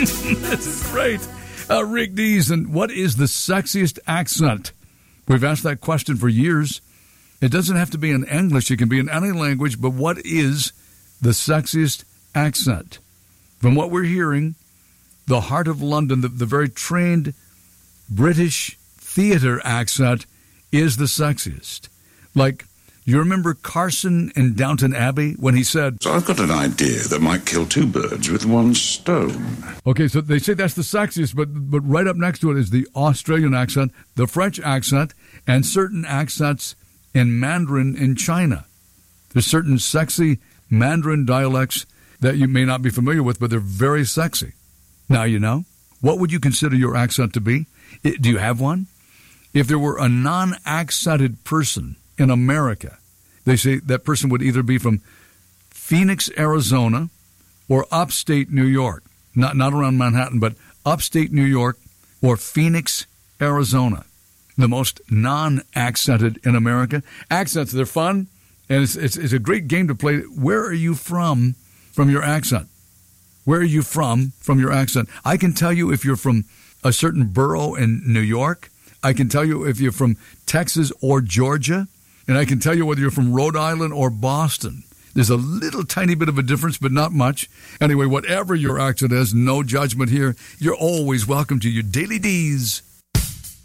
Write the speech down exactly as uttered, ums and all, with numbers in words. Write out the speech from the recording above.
This is great. Uh, Rick Dees, and what is the sexiest accent? We've asked that question for years. It doesn't have to be in English. It can be in any language, but what is the sexiest accent? From what we're hearing, the heart of London, the, the very trained British theater accent is the sexiest. Like, you remember Carson in Downton Abbey when he said, "So I've got an idea that might kill two birds with one stone." Okay, so they say that's the sexiest, but but right up next to it is the Australian accent, the French accent, and certain accents in Mandarin in China. There's certain sexy Mandarin dialects that you may not be familiar with, but they're very sexy. Now you know. What would you consider your accent to be? Do you have one? If there were a non-accented person in America, they say that person would either be from Phoenix, Arizona, or upstate New York. Not not around Manhattan, but upstate New York or Phoenix, Arizona. The most non-accented in America. Accents, they're fun, and it's, it's, it's a great game to play. Where are you from from your accent? Where are you from from your accent? I can tell you if you're from a certain borough in New York. I can tell you if you're from Texas or Georgia. And I can tell you whether you're from Rhode Island or Boston. There's a little tiny bit of a difference, but not much. Anyway, whatever your accent is, no judgment here. You're always welcome to your Daily D's.